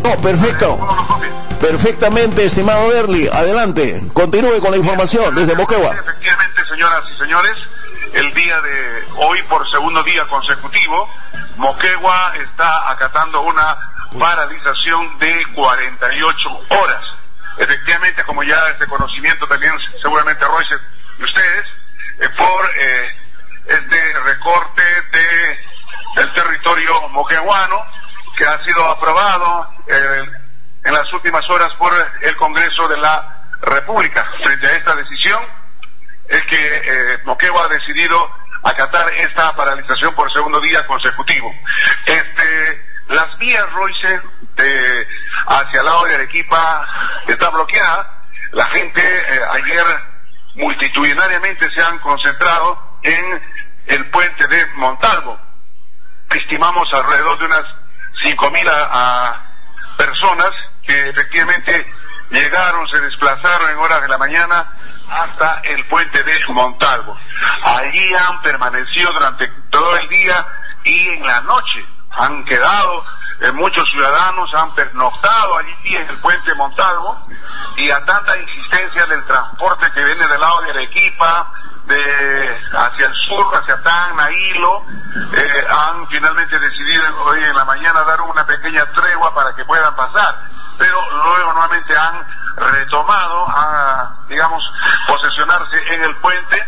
Oh, perfecto. Perfectamente, estimado Berli. Adelante, continúe con la información desde Moquegua. Efectivamente, señoras y señores, el día de hoy, por segundo día consecutivo, Moquegua está acatando una paralización de 48 horas. Efectivamente, como ya es de conocimiento también seguramente Royce y ustedes, por este recorte del territorio moqueguano que ha sido aprobado en las últimas horas por el Congreso de la República. Frente a esta decisión es que Moquegua ha decidido acatar esta paralización por segundo día consecutivo. Las vías, Royce, hacia el lado de Arequipa está bloqueada. La gente ayer multitudinariamente se han concentrado en el puente de Montalvo. Estimamos alrededor de unas 5.000 personas que efectivamente llegaron, se desplazaron en horas de la mañana hasta el puente de Montalvo. Allí han permanecido durante todo el día y en la noche han quedado, muchos ciudadanos han pernoctado allí en el puente Montalvo, y a tanta insistencia del transporte que viene del lado de Arequipa, hacia el sur, hacia Tacna, Hilo, han finalmente decidido hoy en la mañana dar una pequeña tregua para que puedan pasar, pero luego nuevamente han retomado a, digamos, posesionarse en el puente,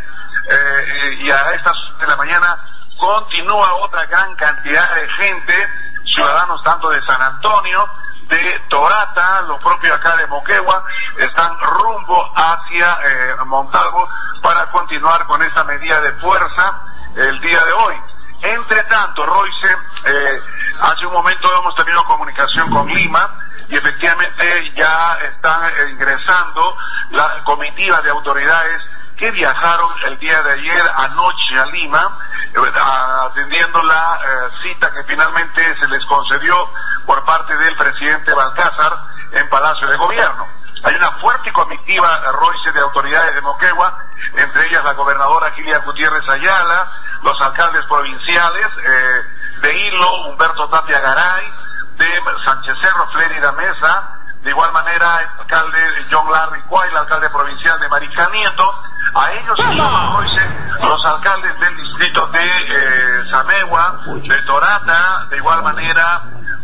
y a estas de la mañana continúa otra gran cantidad de gente, ciudadanos tanto de San Antonio, de Torata, los propios acá de Moquegua, están rumbo hacia Montalvo para continuar con esta medida de fuerza el día de hoy. Entre tanto, Royce, hace un momento hemos tenido comunicación con Lima y efectivamente ya están ingresando la comitiva de autoridades que viajaron el día de ayer anoche a Lima, atendiendo la cita que finalmente se les concedió por parte del presidente Balcázar en Palacio de Gobierno. Hay una fuerte comitiva, Royce, de autoridades de Moquegua, entre ellas la gobernadora Gilia Gutiérrez Ayala, los alcaldes provinciales de Hilo, Humberto Tapia Garay, de Sánchez Cerro, Flérida Mesa, de igual manera el alcalde John Larry Cuay, el alcalde provincial de Maricá Nieto. A ellos se suman, Royce, los alcaldes del distrito de Samegua, de Torata, de igual manera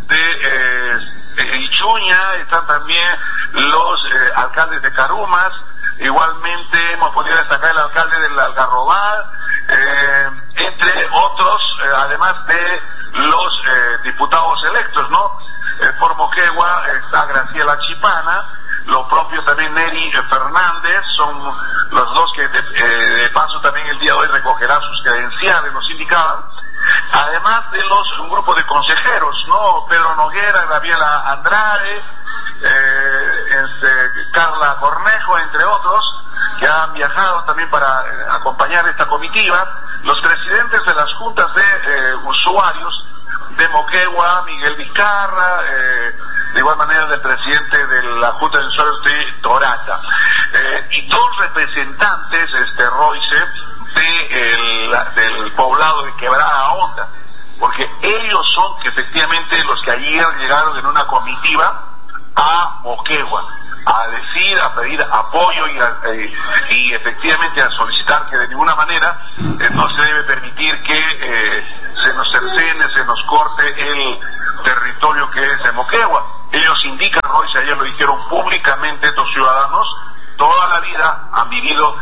de Ichuña, están también los alcaldes de Carumas, igualmente hemos podido destacar el alcalde del Algarrobal, entre otros, además de los diputados electos, ¿no? Por Moquegua está Graciela Chipana, lo propio también Neri Fernández, son los dos que de paso también el día de hoy recogerán sus credenciales, nos indicaban, además de un grupo de consejeros, ¿no? Pedro Noguera, Gabriela Andrade, Carla Cornejo, entre otros, que han viajado también para acompañar esta comitiva, los presidentes de las juntas de usuarios de Moquegua, Miguel Vizcarra, de igual manera del presidente de la Junta de Usuarios de Torata, y dos representantes, Royce, del poblado de Quebrada Honda, porque ellos son efectivamente los que ayer llegaron en una comitiva a Moquegua, a pedir apoyo y efectivamente a solicitar que de ninguna manera no se debe permitir que se nos cercene, se nos corte el territorio que es de Moquegua. Ellos indican, Royce, ayer lo dijeron públicamente, estos ciudadanos toda la vida han vivido,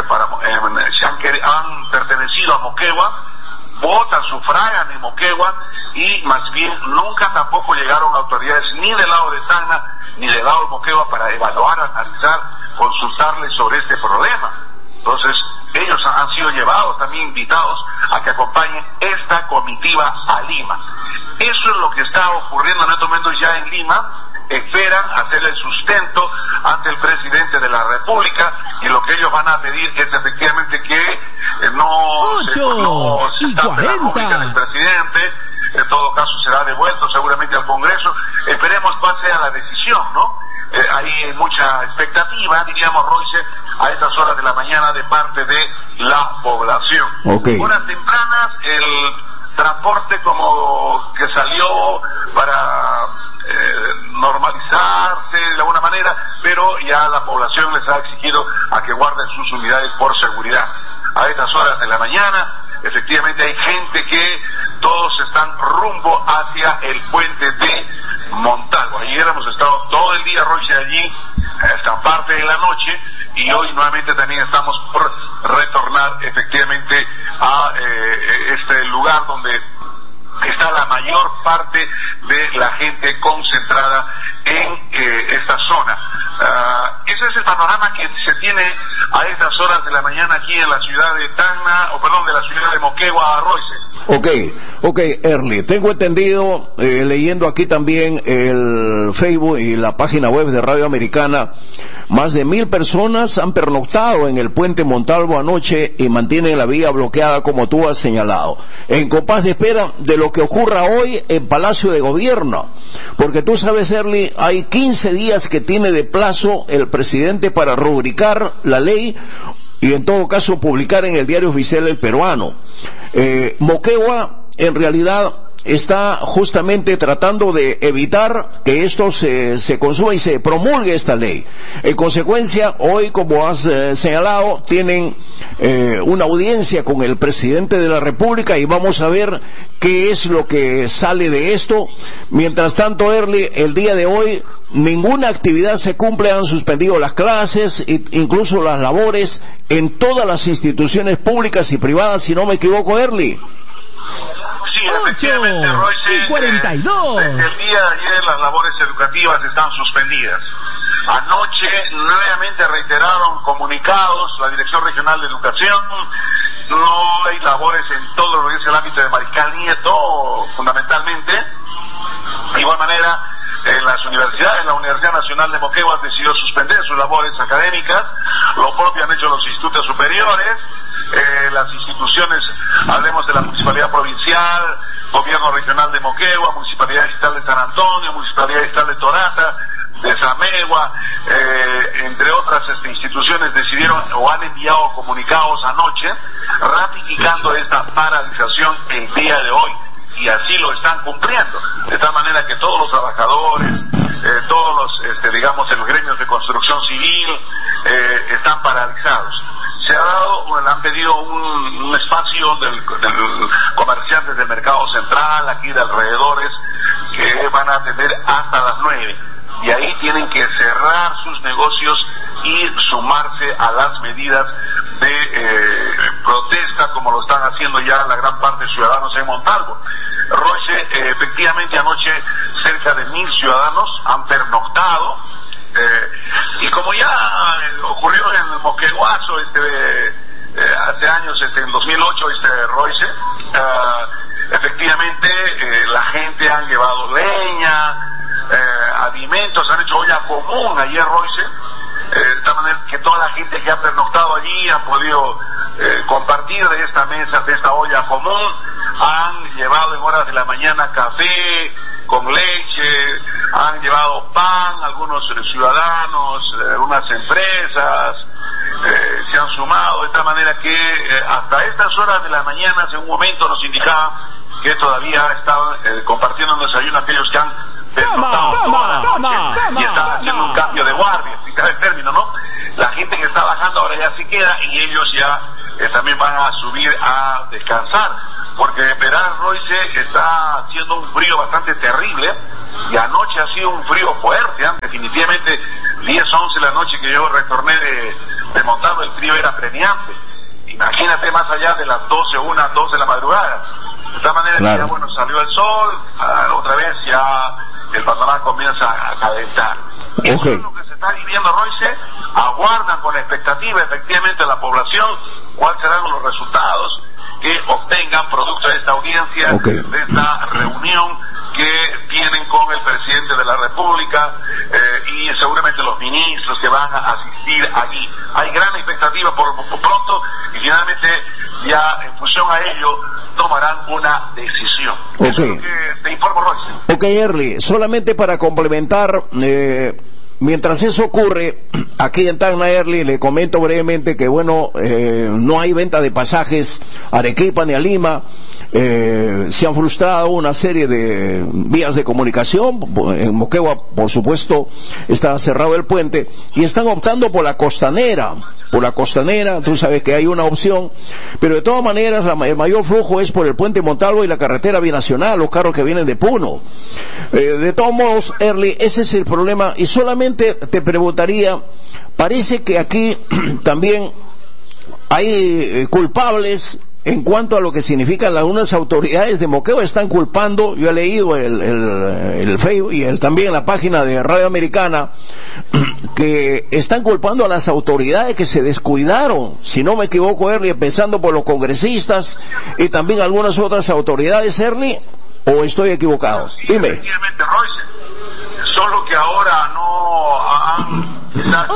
han pertenecido a Moquegua, votan, sufragan en Moquegua, y más bien nunca tampoco llegaron autoridades ni del lado de Tacna ni del lado de Moquegua para evaluar, analizar, consultarles sobre este problema. Entonces ellos han sido llevados, también invitados a que acompañen esta comitiva a Lima. Eso es lo que está ocurriendo en estos momentos ya en Lima. Esperan hacerle el sustento ante el presidente de la República, y lo que ellos van a pedir es efectivamente que no se tape la boca del presidente. En todo caso será devuelto seguramente al Congreso. Esperemos cuál sea la decisión, ¿no? Hay mucha expectativa, diríamos, Royce, a estas horas de la mañana de parte de la población. Okay. Horas tempranas, el transporte como que salió para pero ya la población les ha exigido a que guarden sus unidades por seguridad. A estas horas de la mañana, efectivamente hay gente que todos están rumbo hacia el puente de Montalvo. Ayer hemos estado todo el día, Royce, allí, hasta parte de la noche, y hoy nuevamente también estamos por retornar efectivamente a este lugar donde está la mayor parte de la gente concentrada en esta zona. Ese es el panorama que se tiene a estas horas de la mañana aquí en la ciudad de Tacna, de la ciudad de Moquegua, Royce. Ok, Early, tengo entendido, leyendo aquí también el Facebook y la página web de Radio Americana, más de 1,000 personas han pernoctado en el puente Montalvo anoche y mantienen la vía bloqueada, como tú has señalado, en compás de espera de lo que ocurra hoy en Palacio de Gobierno, porque tú sabes, Early, hay 15 días que tiene de plazo el presidente para rubricar la ley y en todo caso publicar en el Diario Oficial El Peruano. Moquegua en realidad está justamente tratando de evitar que esto se consuma y se promulgue esta ley. En consecuencia, hoy, como has señalado, tienen una audiencia con el presidente de la República y vamos a ver qué es lo que sale de esto. Mientras tanto, Early, el día de hoy ninguna actividad se cumple, han suspendido las clases, incluso las labores en todas las instituciones públicas y privadas, si no me equivoco, Early. Sí, efectivamente, Royce, 42. Desde el día de ayer las labores educativas están suspendidas. Anoche nuevamente reiteraron comunicados la Dirección Regional de Educación. No hay labores en todo lo que es el ámbito de Mariscal Nieto, fundamentalmente. De igual manera, las universidades, la Universidad Nacional de Moquegua decidió suspender sus labores académicas. Lo propio han hecho los institutos superiores. Las instituciones, hablemos de la Municipalidad Provincial, Gobierno Regional de Moquegua, Municipalidad Distrital de San Antonio, Municipalidad Distrital de Torata, de Zamegua, entre otras instituciones decidieron o han enviado comunicados anoche ratificando esta paralización el día de hoy, y así lo están cumpliendo, de tal manera que todos los trabajadores, todos los, digamos, en los gremios de construcción civil están paralizados. Se ha dado, han pedido un espacio del comerciantes del mercado central, aquí de alrededores, que van a atender hasta las 9. Y ahí tienen que cerrar sus negocios y sumarse a las medidas de protesta, como lo están haciendo ya la gran parte de ciudadanos en Montalvo. Royce, efectivamente anoche cerca de 1,000 ciudadanos han pernoctado, y como ya ocurrió en el Moqueguazo hace años, en 2008, Royce, efectivamente la gente han llevado leña, alimentos, han hecho olla común ayer, Royce, de tal manera que toda la gente que ha pernoctado allí han podido compartir de esta mesa, de esta olla común. Han llevado en horas de la mañana café con leche, han llevado pan, algunos ciudadanos, algunas empresas se han sumado, de tal manera que hasta estas horas de la mañana, hace un momento nos indicaba que todavía estaban compartiendo un desayuno aquellos que han y están haciendo un cambio de guardia, si cabe el término, ¿no? La gente que está bajando ahora ya se queda y ellos ya también van a subir a descansar, porque verán, Royce, está haciendo un frío bastante terrible, y anoche ha sido un frío fuerte, definitivamente 10, 11 de la noche que yo retorné de Montalvo, el frío era apremiante. Imagínate más allá de las 12, 1, 2 de la madrugada. De tal manera que ya, bueno, salió el sol, otra vez ya el panorama comienza a calentar. Eso es lo que se está viviendo, Royce. Aguardan con expectativa, efectivamente, la población, cuáles serán los resultados que obtengan producto de esta audiencia, de esta reunión que tienen con el presidente de la República y seguramente los ministros que van a asistir allí. Hay gran expectativa por pronto, y finalmente ya en función a ello tomarán una decisión. Eso es lo que te informo, Royce. Ok, Early, solamente para complementar, mientras eso ocurre, aquí en Tacna, Early, le comento brevemente que, bueno, no hay venta de pasajes a Arequipa ni a Lima. Se han frustrado una serie de vías de comunicación. En Moquegua, por supuesto, está cerrado el puente y están optando por la costanera. Tú sabes que hay una opción, pero de todas maneras el mayor flujo es por el puente Montalvo y la carretera binacional, los carros que vienen de Puno. De todos modos, Early, ese es el problema. Y solamente te preguntaría, parece que aquí también hay culpables en cuanto a lo que significan algunas autoridades de Moquegua. Están culpando, yo he leído el Facebook y también la página de Radio Americana, que están culpando a las autoridades que se descuidaron, si no me equivoco, Early, empezando por los congresistas y también algunas otras autoridades, Early, ¿o estoy equivocado? Sí, dime. Efectivamente, Royce, solo que ahora no han...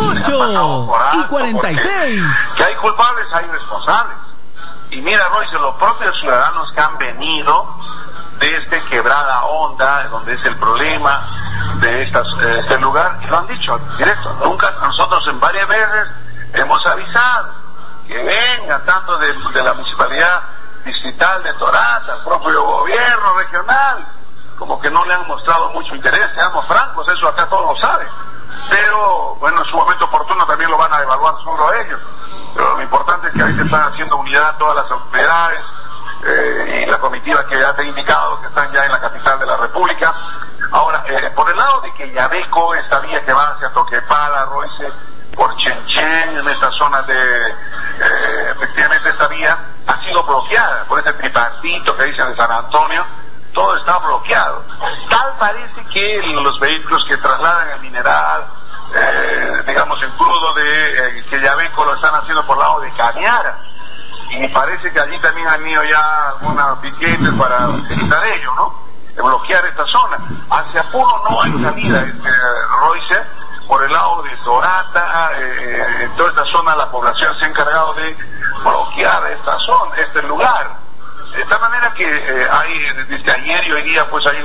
8:46. Que hay culpables, hay responsables. Y mira, Royce, los propios ciudadanos que han venido desde Quebrada Honda, donde es el problema de este lugar, lo han dicho directo. Nunca, nosotros en varias veces hemos avisado que vengan tanto de la municipalidad distrital de Torata, el propio gobierno regional, como que no le han mostrado mucho interés, seamos francos, eso acá todos lo saben. Pero, bueno, en su momento oportuno también lo van a evaluar solo ellos. Pero lo importante es que ahí se están haciendo unidad todas las autoridades y la comitiva que ya te he indicado que están ya en la capital de la República. Ahora, por el lado de Queyabeco, esta vía que va hacia Toquepala, Royce, por Chenchen, en esta zona efectivamente esta vía ha sido bloqueada por ese tripartito que dicen de San Antonio. Todo está bloqueado. Tal parece que los vehículos que trasladan el mineral, digamos en crudo de Queyabeco, lo están haciendo por el lado de Cañara. Y parece que allí también han ido ya algunos piquetes para evitar ello, ¿no? De bloquear esta zona. Hacia Puno no hay salida, Royce. Por el lado de Torata, en toda esta zona la población se ha encargado de bloquear esta zona, este lugar. De tal manera que hay, desde ayer y hoy día, pues hay,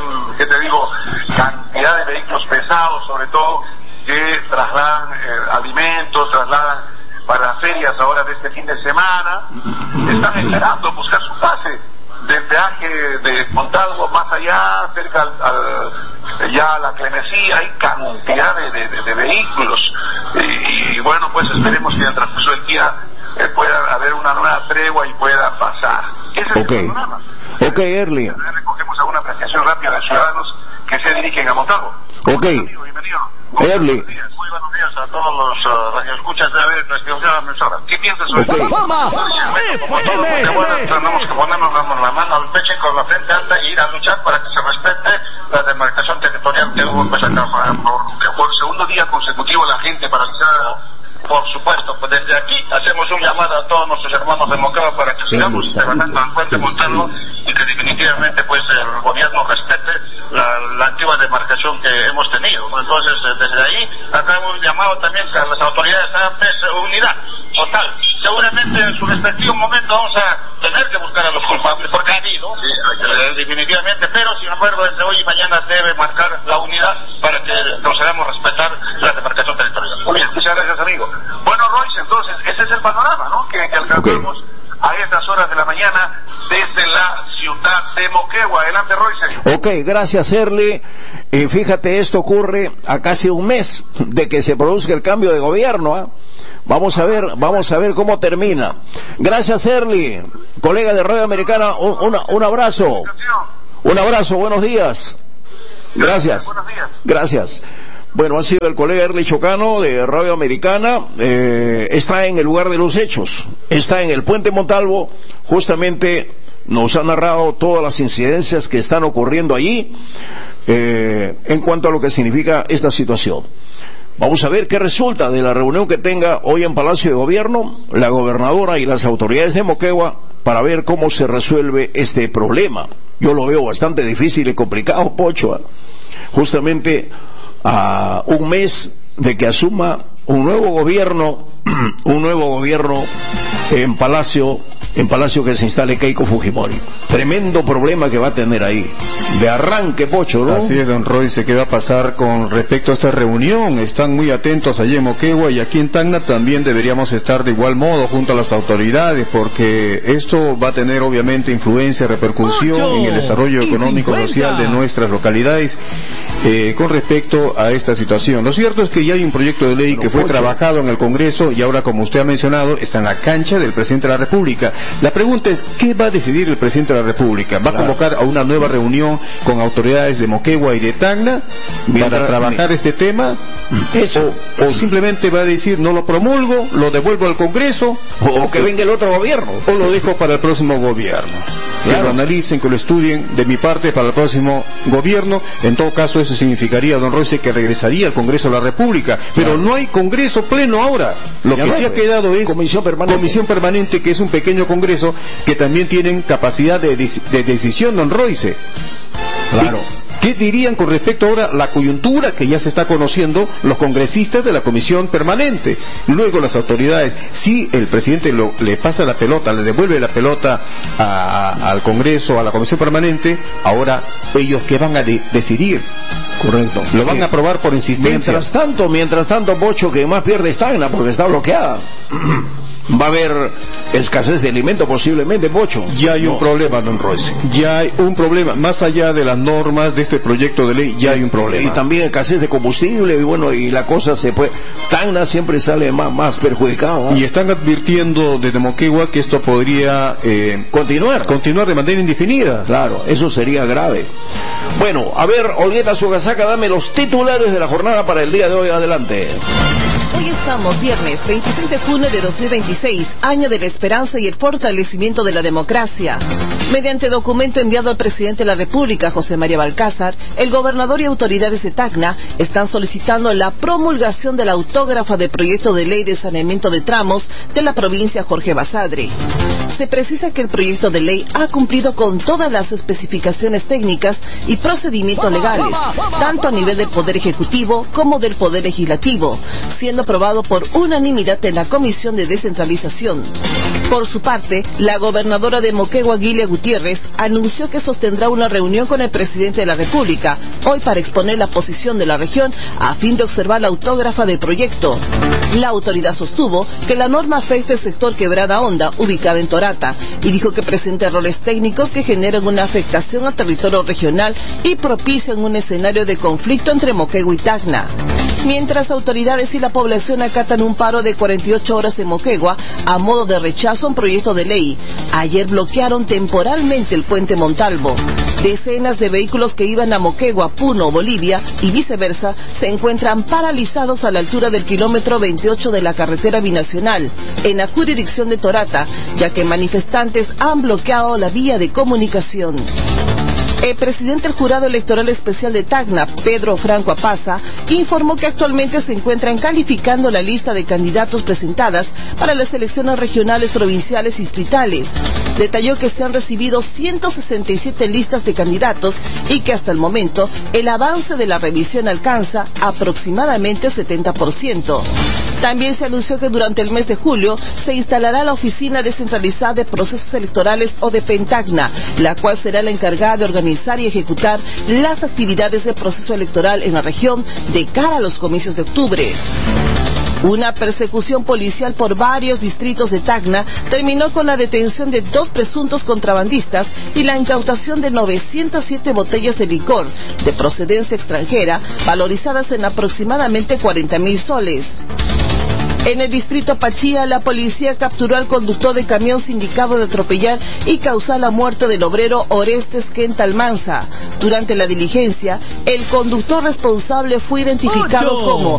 cantidad de vehículos pesados, sobre todo, que trasladan alimentos, trasladan para ferias ahora de este fin de semana. Están esperando buscar su pase del peaje de Montalvo más allá, cerca ya a la Clemencía. Hay cantidad de vehículos. Y bueno, pues esperemos que en el transcurso del día pueda haber una nueva tregua y pueda pasar. Ese es el panorama. Ok, Early. Recogemos alguna apreciación rápida de ciudadanos que se dirigen a Montalvo. Ok. Bienvenido. Early. Muy buenos días a todos los radioescuchas de haber nuestra emisora. ¿Qué piensas sobre Okay. esto? Tenemos que ponernos la mano al pecho y con la frente alta y ir a luchar para que se respete la demarcación territorial que hubo pues acá por segundo día consecutivo la gente paralizada. Por supuesto, pues desde aquí hacemos un llamado a todos nuestros hermanos de Moquegua para que sigamos trabajando en Puente Montalvo y que definitivamente pues el gobierno respete la antigua demarcación que hemos tenido, ¿no? Entonces desde ahí hacemos un llamado también a las autoridades a unidad total. Seguramente en su respectivo momento vamos a tener que buscar a los culpables porque ha habido, definitivamente, pero sin embargo entre hoy y mañana debe marcar la unidad para que nos hagamos respetar la demarcación territorial. Muy bien, muchas gracias, amigo. Bueno, Royce, entonces, ese es el panorama, ¿no? Que alcanzamos a estas horas de la mañana desde la ciudad de Moquegua. Adelante, Royce. Ok, gracias, Early. Fíjate, esto ocurre a casi un mes de que se produzca el cambio de gobierno, ¿eh? Vamos a ver cómo termina. Gracias, Early, colega de Radio Americana, un abrazo. Un abrazo, buenos días. Gracias. Buenos días. Gracias. Bueno, ha sido el colega Early Chocano de Radio Americana. Está en el lugar de los hechos. Está en el Puente Montalvo. Justamente nos ha narrado todas las incidencias que están ocurriendo allí en cuanto a lo que significa esta situación. Vamos a ver qué resulta de la reunión que tenga hoy en Palacio de Gobierno la gobernadora y las autoridades de Moquegua para ver cómo se resuelve este problema. Yo lo veo bastante difícil y complicado, Pocho. Justamente a un mes de que asuma un nuevo gobierno un nuevo gobierno en Palacio que se instale Keiko Fujimori. Tremendo problema que va a tener ahí. De arranque, Pocho, ¿no? Así es, don Royce, ¿qué va a pasar con respecto a esta reunión? Están muy atentos allí en Moquegua y aquí en Tacna también deberíamos estar de igual modo junto a las autoridades, porque esto va a tener obviamente influencia, repercusión en el desarrollo económico y social de nuestras localidades con respecto a esta situación. Lo cierto es que ya hay un proyecto de ley que fue trabajado en el Congreso y ahora, como usted ha mencionado, está en la cancha del presidente de la República. La pregunta es, ¿qué va a decidir el presidente de la República? ¿Va a convocar a una nueva reunión con autoridades de Moquegua y de Tacna para trabajar este tema? ¿O simplemente va a decir, no lo promulgo, lo devuelvo al Congreso? O que venga el otro gobierno. O lo dejo para el próximo gobierno. Claro. Que lo analicen, que lo estudien de mi parte para el próximo gobierno. En todo caso, eso significaría, don Royce, que regresaría al Congreso de la República. Pero no hay Congreso pleno ahora. Lo que sí ha quedado es Comisión Permanente, que es un pequeño Congreso que también tienen capacidad de decisión, don Royce. Claro. ¿Qué dirían con respecto ahora a la coyuntura que ya se está conociendo los congresistas de la Comisión Permanente? Luego las autoridades, si el presidente le pasa la pelota, le devuelve la pelota al Congreso, a la Comisión Permanente, ahora ellos ¿qué van a decidir? Correcto. Lo van a aprobar por insistencia. Mientras tanto, Pocho, que más pierde es Tacna porque está bloqueada. Va a haber escasez de alimento posiblemente, Pocho. Ya hay un problema, don Royce. Ya hay un problema. Más allá de las normas de este proyecto de ley, ya hay un problema. Y también escasez de combustible, y bueno, y la cosa se puede... Tacna siempre sale más perjudicado, ¿no? Y están advirtiendo desde Moquegua que esto podría continuar de manera indefinida. Claro, eso sería grave. Bueno, a ver, Olgueta Sugasaca, dame los titulares de la jornada para el día de hoy. Adelante. Hoy estamos viernes 26 de junio de 2026, año de la esperanza y el fortalecimiento de la democracia. Mediante documento enviado al presidente de la República, José María Balcázar, el gobernador y autoridades de Tacna están solicitando la promulgación de la autógrafa de proyecto de ley de saneamiento de tramos de la provincia Jorge Basadre. Se precisa que el proyecto de ley ha cumplido con todas las especificaciones técnicas y procedimientos legales, tanto a nivel del Poder Ejecutivo como del Poder Legislativo, siendo aprobado por unanimidad en la Comisión de Descentralización. Por su parte, la gobernadora de Moquegua, Guilia Gutiérrez, anunció que sostendrá una reunión con el presidente de la República, hoy para exponer la posición de la región a fin de observar la autógrafa del proyecto. La autoridad sostuvo que la norma afecta el sector Quebrada Honda, ubicada en Torata, y dijo que presenta errores técnicos que generan una afectación al territorio regional y propician un escenario de conflicto entre Moquegua y Tacna. Mientras autoridades y la población acatan un paro de 48 horas en Moquegua a modo de rechazo a un proyecto de ley, ayer bloquearon temporalmente el puente Montalvo. Decenas de vehículos que iban a Moquegua, Puno, Bolivia y viceversa se encuentran paralizados a la altura del kilómetro 28 de la carretera binacional, en la jurisdicción de Torata, ya que manifestantes han bloqueado la vía de comunicación. El presidente del Jurado Electoral Especial de Tacna, Pedro Franco Apaza, informó que actualmente se encuentran calificando la lista de candidatos presentadas para las elecciones regionales, provinciales y distritales. Detalló que se han recibido 167 listas de candidatos y que hasta el momento el avance de la revisión alcanza aproximadamente 70%. También se anunció que durante el mes de julio se instalará la Oficina Descentralizada de Procesos Electorales ODP en Tacna, la cual será la encargada de organizar y ejecutar las actividades de proceso electoral en la región de cara a los comicios de octubre. Una persecución policial por varios distritos de Tacna terminó con la detención de 2 presuntos contrabandistas y la incautación de 907 botellas de licor de procedencia extranjera, valorizadas en aproximadamente 40.000 soles. En el distrito Pachía, la policía capturó al conductor de camión sindicado de atropellar y causar la muerte del obrero Orestes Kenta Almanza. Durante la diligencia, el conductor responsable fue identificado como